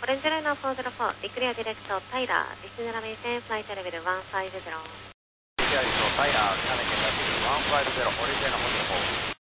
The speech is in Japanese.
オレンジライナー404、ビクリアディレクト、タイラー、ディスネラメイセン、フライトレベル150。 ビクリアディレクト、タイラー、南県ラビル150、オレンジライナー404。